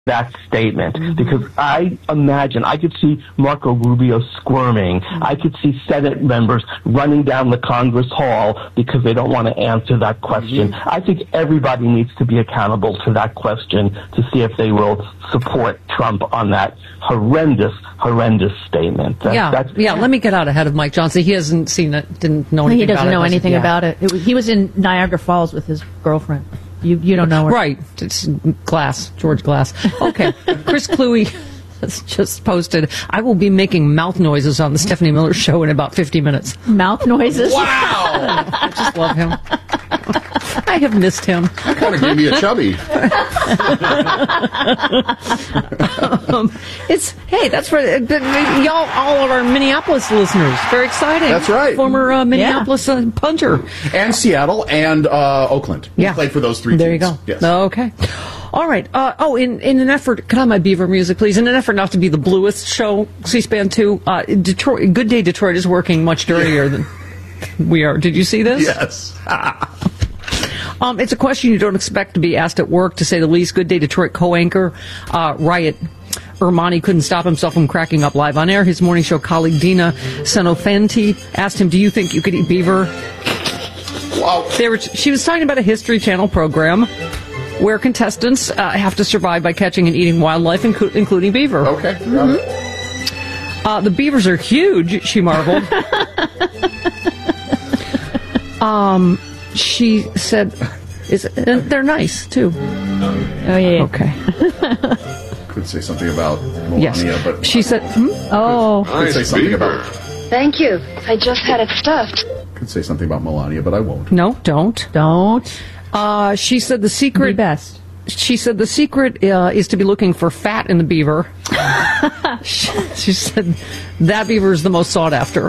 that statement, because I imagine I could see Marco Rubio squirming. I could see Senate members running down the Congress hall because they don't want to answer that question. I think everybody needs to be accountable to that question to see if they will support Trump on that horrendous statement. Let me get out ahead of Mike Johnson. He hasn't seen it, didn't know anything about it. He doesn't know anything about it. He was in Niagara Falls with his girlfriend. You don't know her. Right. It's George Glass. Okay. Chris Cluey has just posted, I will be making mouth noises on the Stephanie Miller Show in about 50 minutes. Mouth noises? Wow! I just love him. I have missed him. That kind of gave me a chubby. That's for y'all, all of our Minneapolis listeners. Very exciting. That's right. Former Minneapolis punter. And Seattle and Oakland. He played for those three teams. There you go. Yes. Okay. All right. In an effort, can I have my Beaver music, please? In an effort not to be the bluest show, C-SPAN 2, Detroit, Good Day Detroit is working much dirtier than we are. Did you see this? Yes. It's a question you don't expect to be asked at work, to say the least. Good Day Detroit co-anchor, Riot Ermani couldn't stop himself from cracking up live on air. His morning show colleague Dina Senofenti asked him, do you think you could eat beaver? Wow. She was talking about a History Channel program where contestants have to survive by catching and eating wildlife, including beaver. Okay. The beavers are huge, she marveled. She said, they're nice, too. Oh, yeah. Okay. Could say something about Melania, but... She said, Could say something about... Thank you. I just had it stuffed. Could say something about Melania, but I won't. No, don't. She said the secret... Be best. She said the secret is to be looking for fat in the beaver. She said that beaver is the most sought after.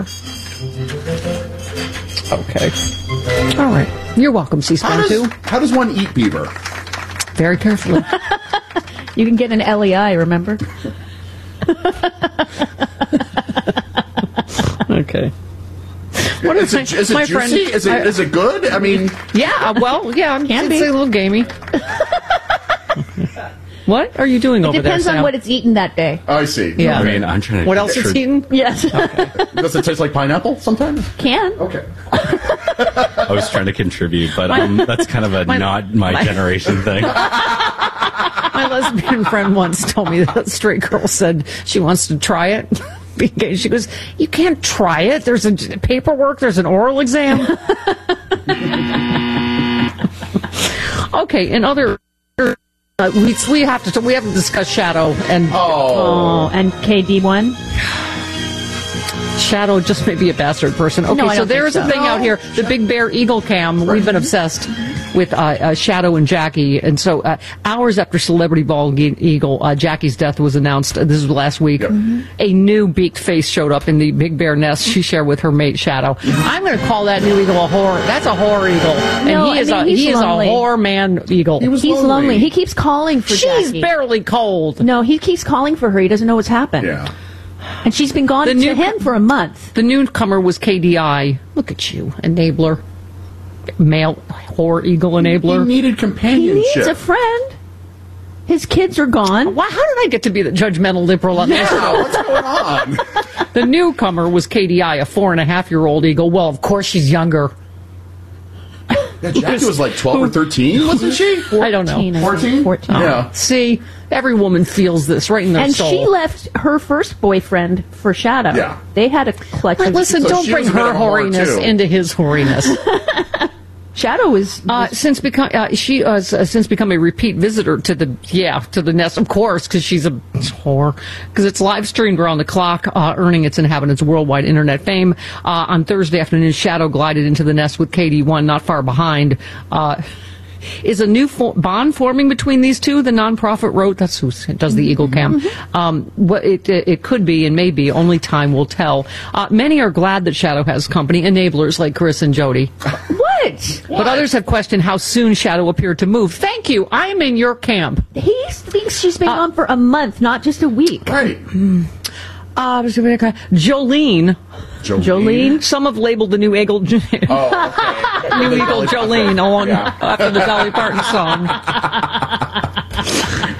Okay. All right. You're welcome, C-SPAN 2. How does one eat beaver? Very carefully. You can get an LEI, remember? Okay. What is it juicy? Is it good? I mean... Yeah, Can be. It's a little gamey. What are you doing over there, It depends Sam? on what it's eaten that day. I see. Yeah. I mean, I'm trying to... What else it's eaten? Yes. Okay. Does it taste like pineapple sometimes? Can. Okay. I was trying to contribute, but that's kind of not my generation thing. My lesbian friend once told me that a straight girl said she wants to try it. She goes, you can't try it. There's a paperwork. There's an oral exam. Okay, in other... we have to discuss Shadow and and KD1. Shadow just may be a bastard person. Okay, No, I so don't there think is a so. thing out here, the Big Bear Eagle Cam. We've been obsessed with Shadow and Jackie, and so hours after Celebrity Bald Eagle Jackie's death was announced, this was last week. Yep. A new beaked face showed up in the Big Bear nest she shared with her mate Shadow. I'm going to call that new eagle a whore. That's a whore eagle, and he is a whore man eagle. He's lonely. He keeps calling for She's Jackie. barely cold. No, he keeps calling for her. He doesn't know what's happened. Yeah. And she's been gone to him for a month. The newcomer was KDI. Look at you, enabler. Male whore eagle enabler. He needed companionship. He needs a friend. His kids are gone. How did I get to be the judgmental liberal on this? What's going on? The newcomer was KDI, a 4.5-year-old eagle. Well, of course she's younger. Yeah, Jackie was like 12 or 13, wasn't she? I don't know. 14? 14. Yeah. See, every woman feels this right in their And soul. she left her first boyfriend for Shadow. Yeah. They had a clutch. Listen, So don't she bring was a bit her of a whore, hoariness too. into his hoariness. Shadow is She has since become a repeat visitor to the nest, of course, because she's a whore. Because it's live streamed around the clock, earning its inhabitants worldwide internet fame. On Thursday afternoon, Shadow glided into the nest with KD1 not far behind. Is a new bond forming between these two? The nonprofit wrote. That's who does the Eagle Cam. What it could be and may be. Only time will tell. Many are glad that Shadow has company. Enablers like Chris and Jody. what? But others have questioned how soon Shadow appeared to move. Thank you. I'm in your camp. He thinks she's been gone for a month, not just a week. Right. Jolene. Some have labeled the new eagle. New eagle Jolene along after the Dolly Parton song.